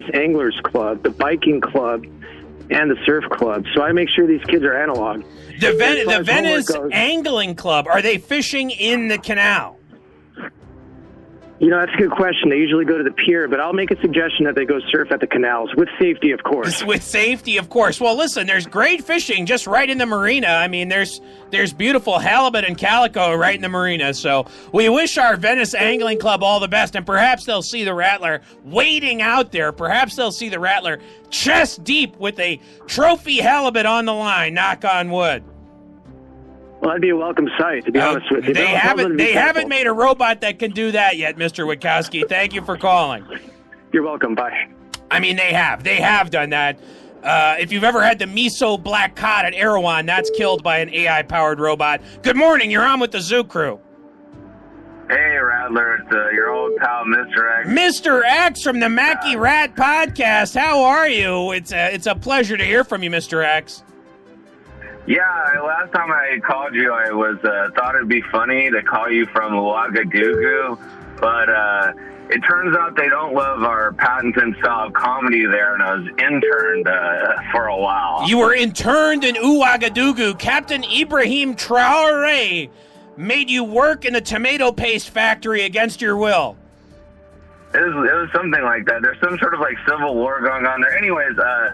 Anglers Club, the Biking Club, and the Surf Club. So I make sure these kids are analog. The Venice Angling Club, are they fishing in the canal? You know, that's a good question. They usually go to the pier, but I'll make a suggestion that they go surf at the canals, with safety, of course. With safety, of course. Well, listen, there's great fishing just right in the marina. I mean, there's beautiful halibut and calico right in the marina. So we wish our Venice Angling Club all the best, and perhaps they'll see the Rattler waiting out there. Perhaps they'll see the Rattler chest deep with a trophy halibut on the line, knock on wood. Well, that'd be a welcome sight, to be honest with you. They haven't made a robot that can do that yet, Mr. Witkowski. Thank you for calling. You're welcome. Bye. I mean, they have done that. If you've ever had the miso black cod at Erewhon, that's killed by an AI-powered robot. Good morning. You're on with the Zoo Crew. Hey, Rattler. It's your old pal, Mr. X. Mr. X from the Mackie Rat Podcast. How are you? It's a pleasure to hear from you, Mr. X. Yeah, last time I called you, I was thought it'd be funny to call you from Ouagadougou, but it turns out they don't love our patented style of comedy there, and I was interned for a while. You were interned in Ouagadougou. Captain Ibrahim Traoré made you work in a tomato paste factory against your will. It was something like that. There's some sort of like civil war going on there. Anyways,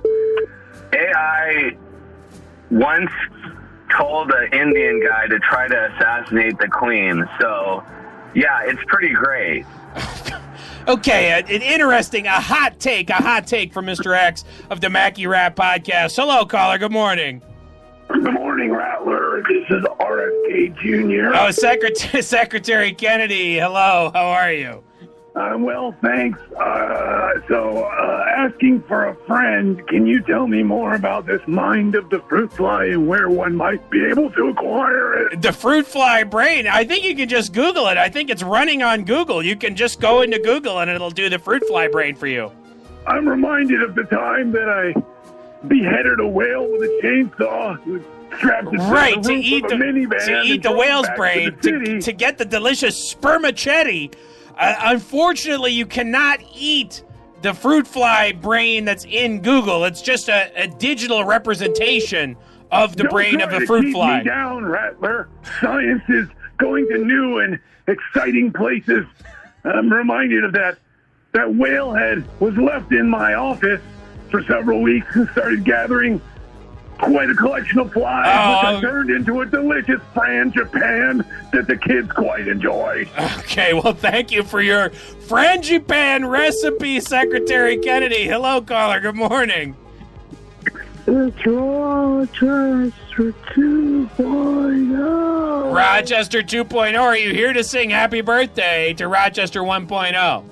AI once told an Indian guy to try to assassinate the queen. So, yeah, it's pretty great. Okay, an interesting, a hot take from Mr. X of the Mackie Rat Podcast. Hello, caller. Good morning. Good morning, Rattler. This is RFK Jr. Oh, Secretary Kennedy. Hello. How are you? I'm well, thanks. Asking for a friend, can you tell me more about this mind of the fruit fly and where one might be able to acquire it? The fruit fly brain? I think you can just Google it. I think it's running on Google. You can just go into Google and it'll do the fruit fly brain for you. I'm reminded of the time that I beheaded a whale with a chainsaw. Strapped it right, to eat the whale's brain, to get the delicious spermaceti. Unfortunately, you cannot eat the fruit fly brain that's in Google. It's just a digital representation of the brain of the fruit fly. Keep me down, Rattler. Science is going to new and exciting places. I'm reminded of that. That whale head was left in my office for several weeks and started gathering quite a collection of flies, which I turned into a delicious frangipane that the kids quite enjoyed. Okay, well, thank you for your frangipane recipe, Secretary Kennedy. Hello, caller. Good morning. It's Rochester 2.0. Rochester 2.0. Are you here to sing happy birthday to Rochester 1.0?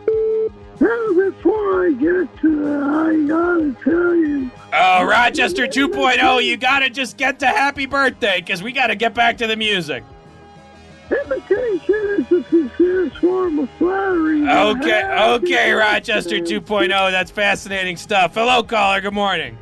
Before I get to that, I gotta tell you. Oh, Rochester 2.0, you gotta just get to happy birthday, because we gotta get back to the music. Imitation is a sincere form of flattery. Okay, Rochester 2.0, that's fascinating stuff. Hello, caller, good morning.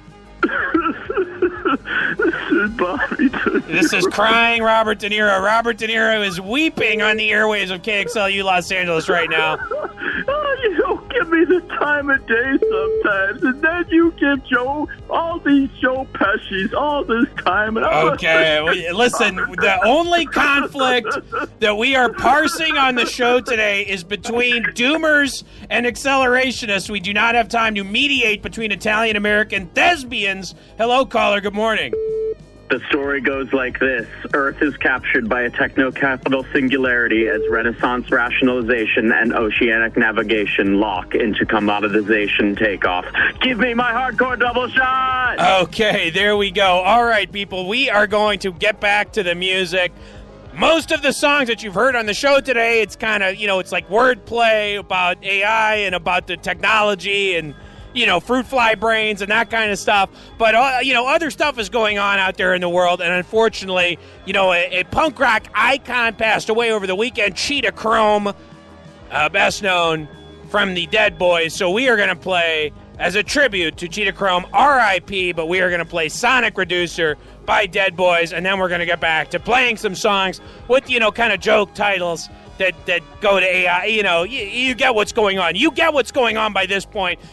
This is Bobby De Niro. This is crying Robert De Niro. Robert De Niro is weeping on the airwaves of KXLU Los Angeles right now. You don't give me the time of day sometimes, and then you give Joe all these Joe Pesci's all this time. And okay, listen, the only conflict that we are parsing on the show today is between doomers and accelerationists. We do not have time to mediate between Italian-American thespians. Hello, caller, good morning. The story goes like this. Earth is captured by a techno-capital singularity as Renaissance rationalization and oceanic navigation lock into commoditization takeoff. Give me my hardcore double shot! Okay, there we go. All right, people, we are going to get back to the music. Most of the songs that you've heard on the show today, it's kind of, it's like wordplay about AI and about the technology and fruit fly brains and that kind of stuff. But, other stuff is going on out there in the world. And unfortunately, a punk rock icon passed away over the weekend, Cheetah Chrome, best known from the Dead Boys. So we are going to play, as a tribute to Cheetah Chrome, R.I.P., but we are going to play Sonic Reducer by Dead Boys. And then we're going to get back to playing some songs with, kind of joke titles that go to AI. You get what's going on. You get what's going on by this point.